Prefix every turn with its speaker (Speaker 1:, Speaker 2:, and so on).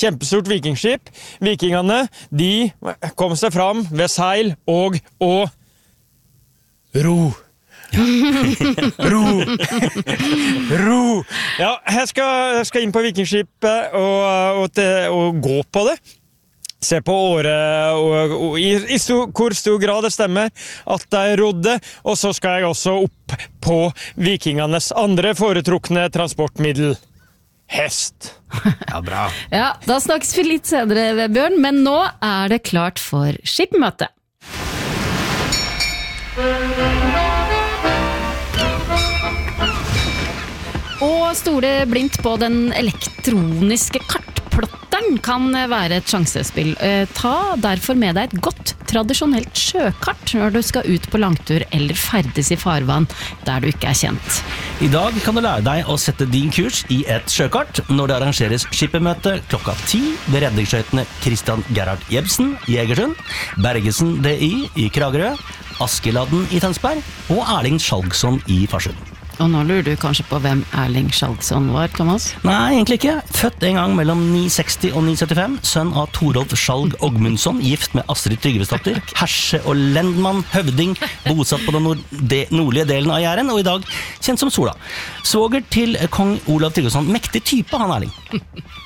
Speaker 1: kjempestort vikingskip. Vikingene, de kom seg fram ved seil og ro. Ro. Ja, jeg skal inn på vikingskipet og gå på det. Se på året og i hvor stor grad det stemmer at de rodde, og så skal jeg også opp på vikingenes andre foretrukne transportmiddel. Hest.
Speaker 2: Ja, bra.
Speaker 3: Ja, da snakkes vi litt senere, Vebjørn, men nå er det klart for skipmøte. Å stole blindt på den elektroniske kartplotteren kan være et sjansespill. Ta derfor med deg et godt, tradisjonelt sjøkart når du skal ut på langtur eller ferdes i farvann der du ikke er kjent.
Speaker 2: I dag kan du lære deg å sette din kurs i et sjøkart når det arrangeres skippermøte klokka 10 ved redningsskøytene Christian Gerhard Jebsen i Egersund, Bergesen DI i Kragerø, Askeladden i Tønsberg og Erling Skjalgsson i Farsund.
Speaker 3: Og nå lurer du kanskje på hvem Erling Skjalgsson var, Thomas?
Speaker 2: Nei, egentlig ikke. Født en gang mellom 960 og 975, sønn av Torolf Skjalg Ogmundsson, gift med Astrid Tryggvesdatter, herse- og lendmann, høvding, bosatt på den nordlige delen av Jæren, og i dag kjent som Sola. Svoger til kong Olav Tryggvason, mektig type han Erling.